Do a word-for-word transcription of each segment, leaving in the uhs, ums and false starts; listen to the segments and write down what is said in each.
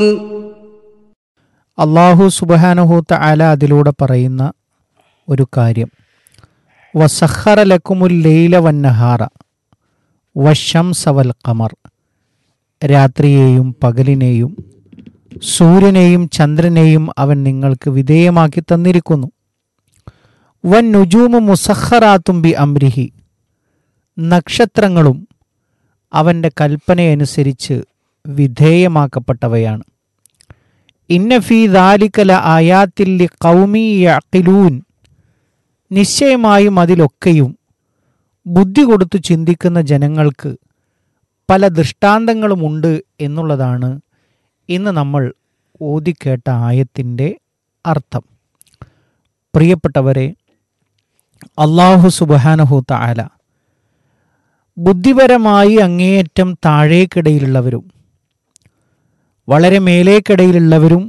അള്ളാഹു സുബ്ഹാനഹു തആല അതിലൂടെ പറയുന്ന ഒരു കാര്യം, വസഖറ ലക്കുമുൽ ലൈല വന്നഹാറ വശംസ വൽ ഖമർ, രാത്രിയെയും പകലിനെയും സൂര്യനെയും ചന്ദ്രനെയും അവൻ നിങ്ങൾക്ക് വിധേയമാക്കി തന്നിരിക്കുന്നു. വൻ നുജൂമു മുസഖറാത്തും ബി അംരിഹി, നക്ഷത്രങ്ങളും അവൻ്റെ കൽപ്പനയനുസരിച്ച് വിധേയമാക്കപ്പെട്ടവയാണ്. ഇന്ന ഫീ ദാലിക ലആയാത്തിൽ ലിഖൗമി യഅഖിലൂൻ, നിശ്ചയമായും അതിലൊക്കെയും ബുദ്ധി കൊടുത്തു ചിന്തിക്കുന്ന ജനങ്ങൾക്ക് പല ദൃഷ്ടാന്തങ്ങളുമുണ്ട് എന്നുള്ളതാണ് ഇന്ന് നമ്മൾ ഓതിക്കേട്ട ആയത്തിൻ്റെ അർത്ഥം. പ്രിയപ്പെട്ടവരെ, അല്ലാഹു സുബ്ഹാനഹു തആല ബുദ്ധിപരമായി അങ്ങേയറ്റം താഴേക്കിടയിലുള്ളവരും വളരെ മേലേക്കിടയിലുള്ളവരും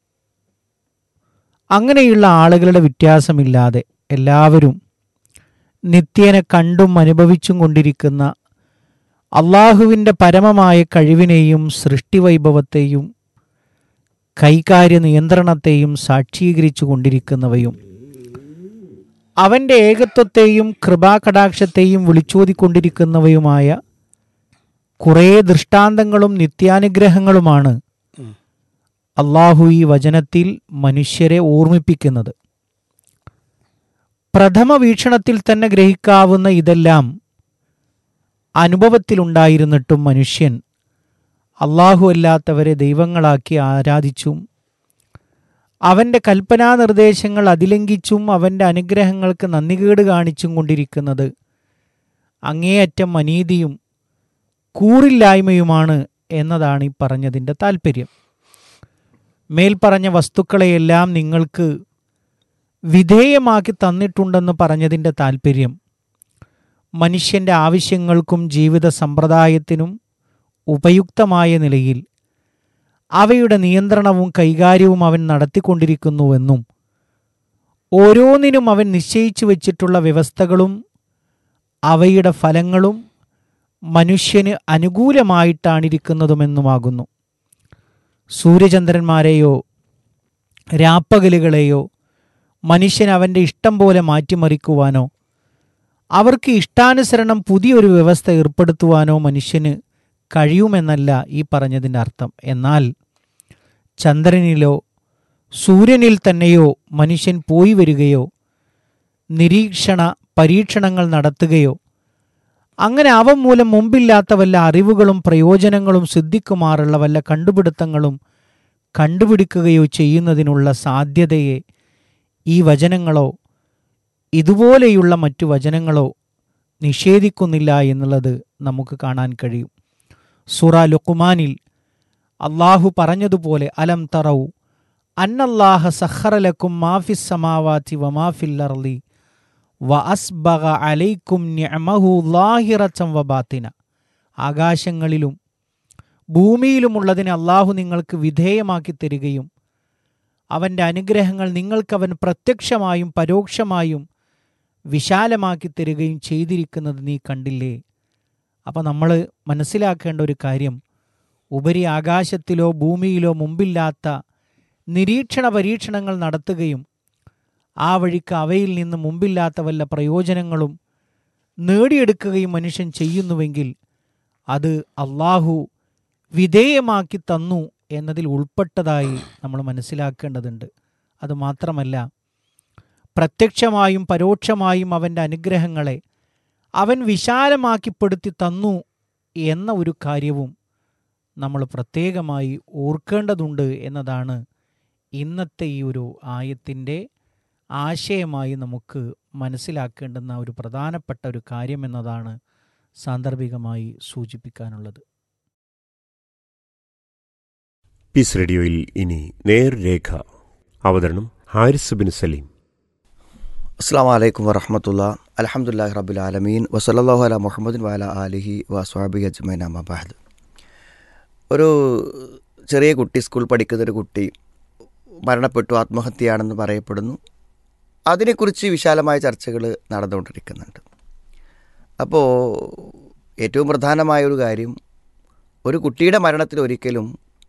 അങ്ങനെയുള്ള ആളുകളുടെ വ്യത്യാസമില്ലാതെ എല്ലാവരും നിത്യേന കണ്ടും അനുഭവിച്ചും കൊണ്ടിരിക്കുന്ന അള്ളാഹുവിൻ്റെ പരമമായ കഴിവിനെയും സൃഷ്ടിവൈഭവത്തെയും കൈകാര്യ നിയന്ത്രണത്തെയും സാക്ഷീകരിച്ചു കൊണ്ടിരിക്കുന്നവയും അവൻ്റെ ഏകത്വത്തെയും കൃപാകടാക്ഷത്തെയും വിളിച്ചോതിക്കൊണ്ടിരിക്കുന്നവയുമായ കുറേ ദൃഷ്ടാന്തങ്ങളും നിത്യാനുഗ്രഹങ്ങളുമാണ് അള്ളാഹു ഈ വചനത്തിൽ മനുഷ്യരെ ഓർമ്മിപ്പിക്കുന്നത്. പ്രഥമ വീക്ഷണത്തിൽ തന്നെ ഗ്രഹിക്കാവുന്ന ഇതെല്ലാം അനുഭവത്തിലുണ്ടായിരുന്നിട്ടും മനുഷ്യൻ അള്ളാഹു അല്ലാത്തവരെ ദൈവങ്ങളാക്കി ആരാധിച്ചും അവൻ്റെ കൽപ്പനാ നിർദ്ദേശങ്ങൾ അതിലംഘിച്ചും അവൻ്റെ അനുഗ്രഹങ്ങൾക്ക് നന്ദികേട് കാണിച്ചും കൊണ്ടിരിക്കുന്നത് അങ്ങേയറ്റം അനീതിയും കൂറില്ലായ്മയുമാണ് എന്നതാണ് ഈ പറഞ്ഞതിൻ്റെ താല്പര്യം. മേൽപ്പറഞ്ഞ വസ്തുക്കളെയെല്ലാം നിങ്ങൾക്ക് വിധേയമാക്കി തന്നിട്ടുണ്ടെന്ന് പറഞ്ഞതിൻ്റെ താല്പര്യം മനുഷ്യൻ്റെ ആവശ്യങ്ങൾക്കും ജീവിത സമ്പ്രദായത്തിനും ഉപയുക്തമായ നിലയിൽ അവയുടെ നിയന്ത്രണവും കൈകാര്യവും അവൻ നടത്തിക്കൊണ്ടിരിക്കുന്നുവെന്നും ഓരോന്നിനും അവൻ നിശ്ചയിച്ചു വച്ചിട്ടുള്ള വ്യവസ്ഥകളും അവയുടെ ഫലങ്ങളും മനുഷ്യന് അനുകൂലമായിട്ടാണിരിക്കുന്നതുമെന്നുമാകുന്നു. സൂര്യചന്ദ്രന്മാരെയോ രാപ്പകലുകളെയോ മനുഷ്യൻ അവൻ്റെ ഇഷ്ടം പോലെ മാറ്റിമറിക്കുവാനോ അവർക്ക് ഇഷ്ടാനുസരണം പുതിയൊരു വ്യവസ്ഥ ഏർപ്പെടുത്തുവാനോ മനുഷ്യന് കഴിയുമെന്നല്ല ഈ പറഞ്ഞതിൻ്റെ അർത്ഥം. എന്നാൽ ചന്ദ്രനിലോ സൂര്യനിൽ തന്നെയോ മനുഷ്യൻ പോയി വരികയോ നിരീക്ഷണ പരീക്ഷണങ്ങൾ നടത്തുകയോ അങ്ങനെ അവ മൂലം മുമ്പില്ലാത്ത വല്ല അറിവുകളും പ്രയോജനങ്ങളും സിദ്ധിക്കുമാറുള്ള വല്ല കണ്ടുപിടുത്തങ്ങളും കണ്ടുപിടിക്കുകയോ ചെയ്യുന്നതിനുള്ള സാധ്യതയെ ഈ വചനങ്ങളോ ഇതുപോലെയുള്ള മറ്റു വചനങ്ങളോ നിഷേധിക്കുന്നില്ല എന്നുള്ളത് നമുക്ക് കാണാൻ കഴിയും. സൂറ ലുഖ്മാനിൽ അള്ളാഹു പറഞ്ഞതുപോലെ, അലം തറൗ അന്നല്ലാഹ സഖറ ലക്കും മാഫിസ് സമാവാതി വമാഫിൽ അർളി വഅസ്ബഗ അലൈക്കും നിഅമഹു ളാഹിറതൻ വബാത്തിന, ആകാശങ്ങളിലും ഭൂമിയിലുമുള്ളതിനെ അള്ളാഹു നിങ്ങൾക്ക് വിധേയമാക്കി തരികയും അവൻ്റെ അനുഗ്രഹങ്ങൾ നിങ്ങൾക്കവൻ പ്രത്യക്ഷമായും പരോക്ഷമായും വിശാലമാക്കി തരികയും ചെയ്തിരിക്കുന്നത് നീ കണ്ടില്ലേ. അപ്പോൾ നമ്മൾ മനസ്സിലാക്കേണ്ട ഒരു കാര്യം, ഉപരി ആകാശത്തിലോ ഭൂമിയിലോ മുമ്പില്ലാത്ത നിരീക്ഷണ പരീക്ഷണങ്ങൾ നടത്തുകയും ആ വഴിക്ക് അവയിൽ നിന്ന് മുമ്പില്ലാത്ത വല്ല പ്രയോജനങ്ങളും നേടിയെടുക്കുകയും മനുഷ്യൻ ചെയ്യുന്നുവെങ്കിൽ അത് അള്ളാഹു വിധേയമാക്കി തന്നു എന്നതിൽ ഉൾപ്പെട്ടതായി നമ്മൾ മനസ്സിലാക്കേണ്ടതുണ്ട്. അതുമാത്രമല്ല, പ്രത്യക്ഷമായും പരോക്ഷമായും അവൻ്റെ അനുഗ്രഹങ്ങളെ അവൻ വിശാലമാക്കിപ്പെടുത്തി തന്നു എന്ന ഒരു കാര്യവും നമ്മൾ പ്രത്യേകമായി ഓർക്കേണ്ടതുണ്ട് എന്നതാണ് ഇന്നത്തെ ഈ ഒരു ആയത്തിൻ്റെ ആശയമായി നമുക്ക് മനസ്സിലാക്കേണ്ടുന്ന ഒരു പ്രധാനപ്പെട്ട ഒരു കാര്യം എന്നതാണ് സാന്ദർഭികമായി സൂചിപ്പിക്കാനുള്ളത്. പീസ് റേഡിയോയിൽ ഇനി നേർരേഖ. അവതരണം ഹാരിസ് ബിൻ സലീം. അസ്സലാമു അലൈക്കും വറഹ്മത്തുള്ളാഹി. അൽഹംദുലില്ലാഹി റബ്ബിൽ ആലമീൻ വസല്ലല്ലാഹു അലാ മുഹമ്മദിൻ വഅലാ ആലിഹി വസ്വഹ്ബിഹി അജ്മഈൻ. അമ്മാ ബഅദ്. ഒരു ചെറിയ കുട്ടി, സ്കൂൾ പഠിക്കുന്നൊരു കുട്ടി മരണപ്പെട്ടു, ആത്മഹത്യയാണെന്ന് പറയപ്പെടുന്നു. അതിനെക്കുറിച്ച് വിശാലമായ ചർച്ചകൾ നടന്നുകൊണ്ടിരിക്കുന്നുണ്ട്. അപ്പോൾ ഏറ്റവും പ്രധാനമായൊരു കാര്യം, ഒരു കുട്ടിയുടെ മരണത്തിൽ ഒരിക്കലും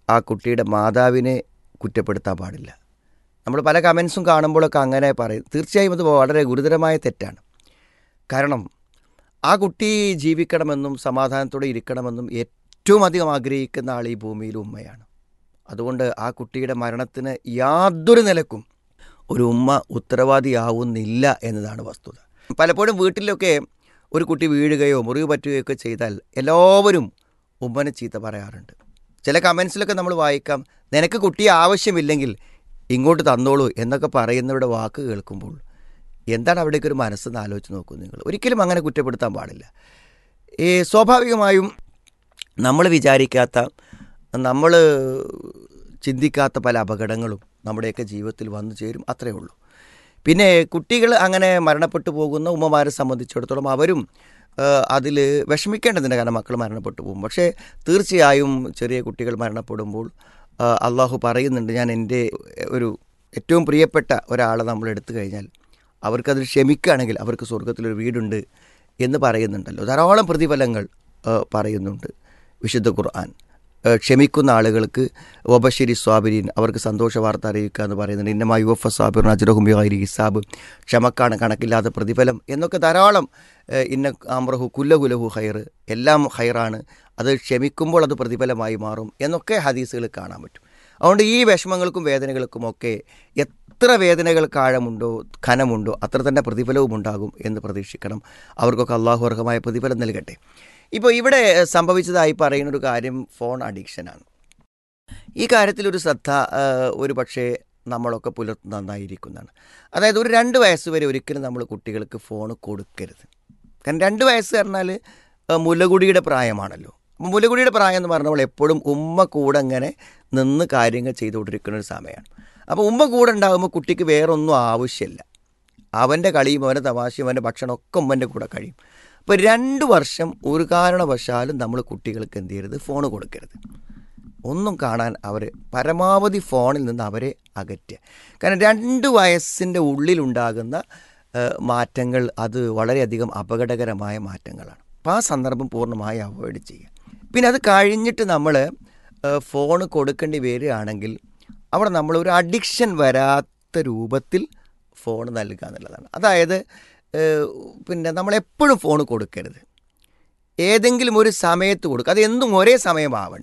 ആ കുട്ടിയുടെ മാതാവിനെ കുറ്റപ്പെടുത്താൻ പാടില്ല. നമ്മൾ പല കമൻസും കാണുമ്പോഴൊക്കെ അങ്ങനെ പറയും. തീർച്ചയായും അത് വളരെ ഗുരുതരമായ തെറ്റാണ്. കാരണം ആ കുട്ടി ജീവിക്കണമെന്നും സമാധാനത്തോടെ ഇരിക്കണമെന്നും ഏറ്റവും അധികം ആഗ്രഹിക്കുന്ന ആൾ ഈ ഭൂമിയിൽ ഉമ്മയാണ്. അതുകൊണ്ട് ആ കുട്ടിയുടെ മരണത്തിന് യാതൊരു നിലക്കും ഒരു ഉമ്മ ഉത്തരവാദിയാവുന്നില്ല എന്നതാണ് വസ്തുത. പലപ്പോഴും വീട്ടിലൊക്കെ ഒരു കുട്ടി വീഴുകയോ മുറിവ് പറ്റുകയോ ഒക്കെ ചെയ്താൽ എല്ലാവരും ഉമ്മനെ ചീത്ത പറയാറുണ്ട്. ചില കമൻസിലൊക്കെ നമ്മൾ വായിക്കാം, നിനക്ക് കുട്ടിയെ ആവശ്യമില്ലെങ്കിൽ ഇങ്ങോട്ട് തന്നോളൂ എന്നൊക്കെ പറയുന്നവരുടെ വാക്ക് കേൾക്കുമ്പോൾ എന്താണ് അവിടേക്കൊരു മനസ്സെന്ന് ആലോചിച്ച് നോക്കൂ നിങ്ങൾ. ഒരിക്കലും അങ്ങനെ കുറ്റപ്പെടുത്താൻ പാടില്ല. ഈ സ്വാഭാവികമായും നമ്മൾ വിചാരിക്കാത്ത, നമ്മൾ ചിന്തിക്കാത്ത പല അപകടങ്ങളും നമ്മുടെയൊക്കെ ജീവിതത്തിൽ വന്നു ചേരും, അത്രയേ ഉള്ളൂ. പിന്നെ കുട്ടികൾ അങ്ങനെ മരണപ്പെട്ടു പോകുന്ന ഉമ്മമാരെ സംബന്ധിച്ചിടത്തോളം അവരും അതിൽ വിഷമിക്കേണ്ടതിൻ്റെ, കാരണം മക്കൾ മരണപ്പെട്ടു പോകും. പക്ഷേ തീർച്ചയായും ചെറിയ കുട്ടികൾ മരണപ്പെടുമ്പോൾ അള്ളാഹു പറയുന്നുണ്ട്, ഞാൻ എൻ്റെ ഒരു ഏറ്റവും പ്രിയപ്പെട്ട ഒരാളെ നമ്മൾ എടുത്തു കഴിഞ്ഞാൽ അവർക്കതിൽ ക്ഷമിക്കുകയാണെങ്കിൽ അവർക്ക് സ്വർഗത്തിലൊരു വീടുണ്ട് എന്ന് പറയുന്നുണ്ടല്ലോ. ധാരാളം പ്രതിഫലങ്ങൾ പറയുന്നുണ്ട് വിശുദ്ധ ഖുർആൻ. ക്ഷമിക്കുന്ന ആളുകൾക്ക് വബശിരി സ്വാബിരീൻ, അവർക്ക് സന്തോഷ വാർത്ത അറിയിക്കുക എന്ന് പറയുന്നുണ്ട്. ഇന്നമാ യുവഫ സ്വാബിർ അജ്റഹും ബിഗൈരി ഹിസാബ്, ക്ഷമക്കാണ് കണക്കില്ലാത്ത പ്രതിഫലം എന്നൊക്കെ ധാരാളം. ഇന്ന അംറഹു കുല്ലഹുലഹു ഹൈർ, എല്ലാം ഹൈറാണ്, അത് ക്ഷമിക്കുമ്പോൾ അത് പ്രതിഫലമായി മാറും എന്നൊക്കെ ഹദീസുകൾ കാണാൻ പറ്റും. അതുകൊണ്ട് ഈ വിഷമങ്ങൾക്കും വേദനകൾക്കുമൊക്കെ എത്ര വേദനകൾക്ക് ആഴമുണ്ടോ ഘനമുണ്ടോ അത്ര തന്നെ പ്രതിഫലവും ഉണ്ടാകും എന്ന് പ്രതീക്ഷിക്കണം. അവർക്കൊക്കെ അള്ളാഹു അർഹമായ പ്രതിഫലം നൽകട്ടെ. ഇപ്പോൾ ഇവിടെ സംഭവിച്ചതായി പറയുന്നൊരു കാര്യം ഫോൺ അഡിക്ഷനാണ്. ഈ കാര്യത്തിലൊരു ശ്രദ്ധ ഒരു പക്ഷേ നമ്മളൊക്കെ പുലർത്തുന്ന നന്നായിരിക്കുന്നതാണ്. അതായത് ഒരു രണ്ട് വയസ്സ് വരെ ഒരിക്കലും നമ്മൾ കുട്ടികൾക്ക് ഫോൺ കൊടുക്കരുത്. കാരണം രണ്ട് വയസ്സ് പറഞ്ഞാൽ മുലകുടിയുടെ പ്രായമാണല്ലോ. അപ്പോൾ മുലകുടിയുടെ പ്രായം എന്ന് പറഞ്ഞപ്പോൾ എപ്പോഴും ഉമ്മ കൂടെ അങ്ങനെ നിന്ന് കാര്യങ്ങൾ ചെയ്തുകൊണ്ടിരിക്കുന്ന ഒരു സമയമാണ്. അപ്പോൾ ഉമ്മ കൂടെ ഉണ്ടാകുമ്പോൾ കുട്ടിക്ക് വേറൊന്നും ആവശ്യമില്ല. അവൻ്റെ കളിയും അവൻ്റെ തമാശയും അവൻ്റെ ഭക്ഷണമൊക്കെ ഉമ്മൻ്റെ കൂടെ കഴിയും. അപ്പോൾ രണ്ട് വർഷം ഒരു കാരണവശാലും നമ്മൾ കുട്ടികൾക്ക് എന്ത് ചെയ്യരുത്, ഫോൺ കൊടുക്കരുത്. ഒന്നും കാണാൻ അവർ പരമാവധി ഫോണിൽ നിന്ന് അവരെ അകറ്റുക. കാരണം രണ്ട് വയസ്സിൻ്റെ ഉള്ളിലുണ്ടാകുന്ന മാറ്റങ്ങൾ അത് വളരെയധികം അപകടകരമായ മാറ്റങ്ങളാണ്. അപ്പോൾ ആ സന്ദർഭം പൂർണ്ണമായി അവോയ്ഡ് ചെയ്യുക. പിന്നെ അത് കഴിഞ്ഞിട്ട് നമ്മൾ ഫോൺ കൊടുക്കേണ്ടി വരികയാണെങ്കിൽ അവിടെ നമ്മളൊരു അഡിക്ഷൻ വരാത്ത രൂപത്തിൽ ഫോൺ നൽകുക എന്നുള്ളതാണ്. അതായത് പിന്നെ നമ്മളെപ്പോഴും ഫോൺ കൊടുക്കരുത്. ഏതെങ്കിലും ഒരു സമയത്ത് കൊടുക്കുക. അത് എന്നും ഒരേ സമയമാവണ്ട.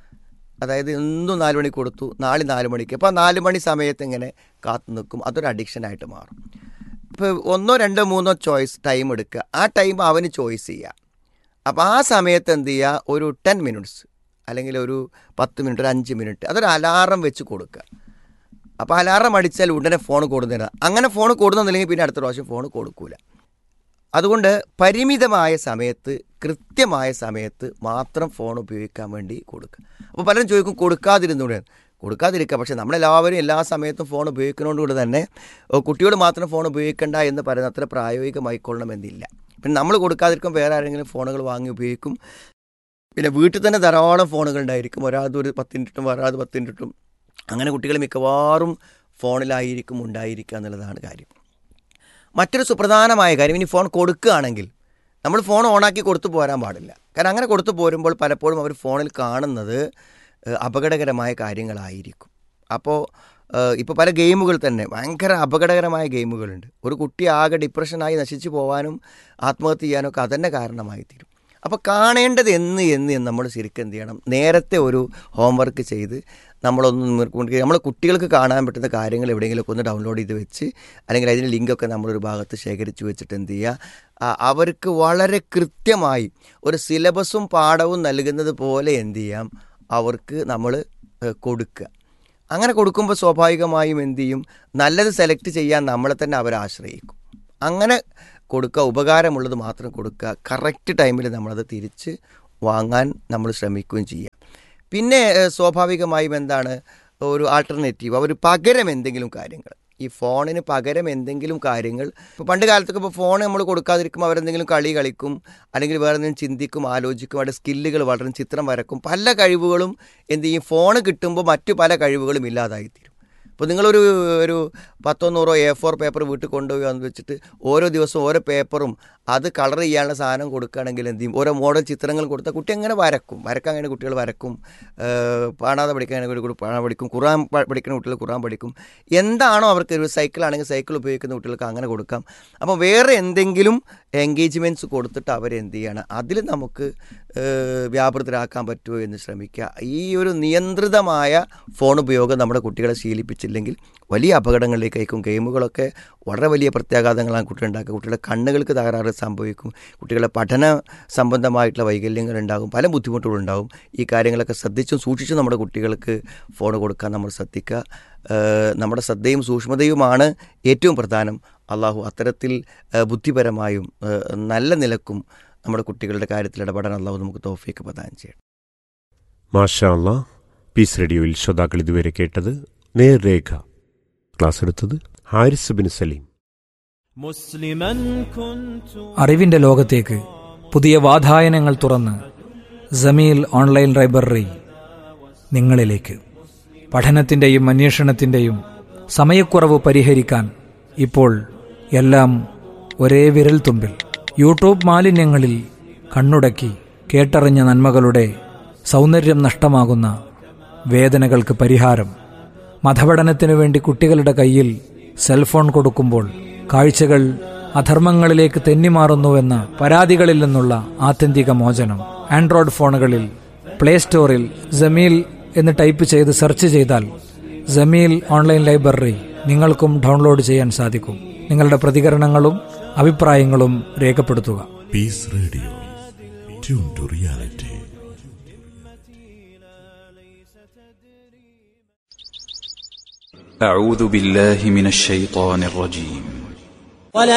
അതായത് എന്നും നാല് മണിക്ക് കൊടുത്തു, നാളെ നാല് മണിക്ക്, അപ്പോൾ നാല് മണി സമയത്ത് ഇങ്ങനെ കാത്തു നിൽക്കും. അതൊരു അഡിക്ഷനായിട്ട് മാറും. ഇപ്പോൾ ഒന്നോ രണ്ടോ മൂന്നോ ചോയ്സ് ടൈം എടുക്കുക. ആ ടൈം അവന് ചോയ്സ് ചെയ്യുക. അപ്പോൾ ആ സമയത്ത് എന്ത് ചെയ്യുക, ഒരു ടെൻ മിനിറ്റ്സ് അല്ലെങ്കിൽ ഒരു പത്ത് മിനിറ്റ്, ഒരു അഞ്ച് മിനിറ്റ് അതൊരു അലാറം വെച്ച് കൊടുക്കുക. അപ്പോൾ അലാറം അടിച്ചാൽ ഉടനെ ഫോൺ കൊടുന്നില്ല. അങ്ങനെ ഫോൺ കൊടുക്കുന്നില്ലെങ്കിൽ പിന്നെ അടുത്ത പ്രാവശ്യം ഫോൺ കൊടുക്കൂല. അതുകൊണ്ട് പരിമിതമായ സമയത്ത് കൃത്യമായ സമയത്ത് മാത്രം ഫോൺ ഉപയോഗിക്കാൻ വേണ്ടി കൊടുക്കുക. അപ്പോൾ പലരും ചോദിക്കും കൊടുക്കാതിരുന്നൂടെ? കൊടുക്കാതിരിക്കുക. പക്ഷേ നമ്മളെല്ലാവരും എല്ലാ സമയത്തും ഫോൺ ഉപയോഗിക്കുന്നതുകൊണ്ട് തന്നെ കുട്ടിയോട് മാത്രം ഫോൺ ഉപയോഗിക്കേണ്ട എന്ന് പറയുന്നത് അത്ര പ്രായോഗികമായിക്കൊള്ളണമെന്നില്ല. പിന്നെ നമ്മൾ കൊടുക്കാതിരിക്കും വേറെ ആരെങ്കിലും ഫോണുകൾ വാങ്ങി ഉപയോഗിക്കും. പിന്നെ വീട്ടിൽ തന്നെ ധാരാളം ഫോണുകൾ ഉണ്ടായിരിക്കും. ഒരാൾ ഒരു പത്ത് മിനിറ്റും ഒരാൾ പത്ത് മിനിറ്റും അങ്ങനെ കുട്ടികൾ മിക്കവാറും ഫോണിലായിരിക്കും ഉണ്ടായിരിക്കുക എന്നുള്ളതാണ് കാര്യം. മറ്റൊരു സുപ്രധാനമായ കാര്യം, ഇനി ഫോൺ കൊടുക്കുകയാണെങ്കിൽ നമ്മൾ ഫോൺ ഓണാക്കി കൊടുത്തു പോരാൻ പാടില്ല. കാരണം അങ്ങനെ കൊടുത്തു പോരുമ്പോൾ പലപ്പോഴും അവർ ഫോണിൽ കാണുന്നത് അപകടകരമായ കാര്യങ്ങളായിരിക്കും. അപ്പോൾ ഇപ്പോൾ പല ഗെയിമുകൾ തന്നെ ഭയങ്കര അപകടകരമായ ഗെയിമുകളുണ്ട്. ഒരു കുട്ടി ആകെ ഡിപ്രഷനായി നശിച്ചു പോകാനും ആത്മഹത്യ ചെയ്യാനൊക്കെ അതന്നെ കാരണമായി തീരും. അപ്പോൾ കാണേണ്ടത് എന്ന് എന്ന് നമ്മൾ ശരിക്കും എന്ത് ചെയ്യണം, നേരത്തെ ഒരു ഹോംവർക്ക് ചെയ്ത് നമ്മളൊന്ന് നമ്മൾ കുട്ടികൾക്ക് കാണാൻ പറ്റുന്ന കാര്യങ്ങൾ എവിടെയെങ്കിലുമൊക്കെ ഒന്ന് ഡൗൺലോഡ് ചെയ്ത് വെച്ച് അല്ലെങ്കിൽ അതിൻ്റെ ലിങ്കൊക്കെ നമ്മളൊരു ഭാഗത്ത് ശേഖരിച്ച് വെച്ചിട്ട് എന്ത് ചെയ്യുക, അവർക്ക് വളരെ കൃത്യമായി ഒരു സിലബസും പാഠവും നൽകുന്നത് പോലെ എന്ത് ചെയ്യാം അവർക്ക് നമ്മൾ കൊടുക്കുക. അങ്ങനെ കൊടുക്കുമ്പോൾ സ്വാഭാവികമായും എന്ത് ചെയ്യും, നല്ലത് സെലക്ട് ചെയ്യാൻ നമ്മളെ തന്നെ അവരെ ആശ്രയിക്കും. അങ്ങനെ കൊടുക്കുക, ഉപകാരമുള്ളത് മാത്രം കൊടുക്കുക. കറക്റ്റ് ടൈമിൽ നമ്മളത് തിരിച്ച് വാങ്ങാൻ നമ്മൾ ശ്രമിക്കുകയും ചെയ്യുക. പിന്നെ സ്വാഭാവികമായും എന്താണ് ഒരു ആൾട്ടർനേറ്റീവ്, അവർ പകരം എന്തെങ്കിലും കാര്യങ്ങൾ, ഈ ഫോണിന് പകരം എന്തെങ്കിലും കാര്യങ്ങൾ. ഇപ്പോൾ പണ്ട് കാലത്തൊക്കെ ഇപ്പോൾ ഫോൺ നമ്മൾ കൊടുക്കാതിരിക്കും, അവരെന്തെങ്കിലും കളി കളിക്കും, അല്ലെങ്കിൽ വേറെ എന്തെങ്കിലും ചിന്തിക്കും, ആലോചിക്കും, അവരുടെ സ്കില്ലുകൾ വളരും, ചിത്രം വരക്കും, പല കഴിവുകളും എന്ത് ചെയ്യും, ഫോൺ കിട്ടുമ്പോൾ മറ്റു പല കഴിവുകളും ഇല്ലാതായിത്തീരും. അപ്പോൾ നിങ്ങളൊരു ഒരു പത്തോ നൂറോ എ ഫോർ പേപ്പർ വീട്ടിൽ കൊണ്ടുപോയി വെച്ചിട്ട് ഓരോ ദിവസവും ഓരോ പേപ്പറും അത് കളർ ചെയ്യാനുള്ള സാധനം കൊടുക്കുകയാണെങ്കിൽ എന്ത് ചെയ്യും, ഓരോ മോഡൽ ചിത്രങ്ങൾ കൊടുത്താൽ കുട്ടി എങ്ങനെ വരക്കും, വരക്കാൻ അങ്ങനെ കുട്ടികൾ വരക്കും, പാടാതെ പഠിക്കാൻ പാടാൻ പഠിക്കും, ഖുർആൻ പഠിക്കുന്ന കുട്ടികൾ ഖുർആൻ പഠിക്കും. എന്താണോ അവർക്ക് ഒരു സൈക്കിളാണെങ്കിൽ സൈക്കിൾ ഉപയോഗിക്കുന്ന കുട്ടികൾക്ക് അങ്ങനെ കൊടുക്കാം. അപ്പോൾ വേറെ എന്തെങ്കിലും എൻഗേജ്മെൻറ്റ്സ് കൊടുത്തിട്ട് അവരെന്ത് ചെയ്യണം, അതിൽ നമുക്ക് വ്യാപൃതരാക്കാൻ പറ്റുമോ എന്ന് ശ്രമിക്കുക. ഈ ഒരു നിയന്ത്രിതമായ ഫോൺ ഉപയോഗം നമ്മുടെ കുട്ടികളെ ശീലിപ്പിച്ചില്ലെങ്കിൽ വലിയ അപകടങ്ങളിലേക്ക് അയക്കും. ഗെയിമുകളൊക്കെ വളരെ വലിയ പ്രത്യാഘാതങ്ങളാണ് കുട്ടികളുണ്ടാക്കുക. കുട്ടികളുടെ കണ്ണുകൾക്ക് തകരാറ് സംഭവിക്കും, കുട്ടികളുടെ പഠന സംബന്ധമായിട്ടുള്ള വൈകല്യങ്ങളുണ്ടാകും, പല ബുദ്ധിമുട്ടുകളുണ്ടാകും. ഈ കാര്യങ്ങളൊക്കെ ശ്രദ്ധിച്ചും സൂക്ഷിച്ചും നമ്മുടെ കുട്ടികൾക്ക് ഫോൺ കൊടുക്കാൻ നമ്മൾ ശ്രദ്ധിക്കുക. നമ്മുടെ ശ്രദ്ധയും സൂക്ഷ്മതയുമാണ് ഏറ്റവും പ്രധാനം. അള്ളാഹു അത്തരത്തിൽ ബുദ്ധിപരമായും നല്ല നിലക്കും നമ്മുടെ കുട്ടികളുടെ കാര്യത്തിൽ ഇടപെടാൻ അള്ളാഹു നമുക്ക് തൗഫീഖ് പ്രദാനം ചെയ്യണം. മാഷാ അല്ലാഹ്. പീസ് റേഡിയോയിൽ ശ്രോതാക്കൾ ഇതുവരെ കേട്ടത് നേർരേഖ. ക്ലാസ് എടുത്തത് ഹാരിസ് ബിൻ സലീം. അറിവിന്റെ ലോകത്തേക്ക് പുതിയ വാതായനങ്ങൾ തുറന്ന് ജമീൽ ഓൺലൈൻ ലൈബ്രറി നിങ്ങളിലേക്ക്. പഠനത്തിൻ്റെയും അന്വേഷണത്തിൻ്റെയും സമയക്കുറവ് പരിഹരിക്കാൻ ഇപ്പോൾ എല്ലാം ഒരേ വിരൽ തുമ്പിൽ. യൂട്യൂബ് മാലിന്യങ്ങളിൽ കണ്ണുടക്കി കേട്ടറിഞ്ഞ നന്മകളുടെ സൗന്ദര്യം നഷ്ടമാകുന്ന വേദനകൾക്ക് പരിഹാരം. മതപഠനത്തിനു വേണ്ടി കുട്ടികളുടെ കയ്യിൽ സെൽഫോൺ കൊടുക്കുമ്പോൾ കാഴ്ചകൾ അധർമ്മങ്ങളിലേക്ക് തെന്നിമാറുന്നുവെന്ന പരാതികളിൽ നിന്നുള്ള ആത്യന്തിക മോചനം. ആൻഡ്രോയിഡ് ഫോണുകളിൽ പ്ലേ സ്റ്റോറിൽ ജമീൽ എന്ന് ടൈപ്പ് ചെയ്ത് സെർച്ച് ചെയ്താൽ ജമീൽ ഓൺലൈൻ ലൈബ്രറി നിങ്ങൾക്കും ഡൗൺലോഡ് ചെയ്യാൻ സാധിക്കും. നിങ്ങളുടെ പ്രതികരണങ്ങളും അഭിപ്രായങ്ങളും രേഖപ്പെടുത്തുക. Piece radio, tune to reality. أعوذ بالله من الشيطان الرجيم.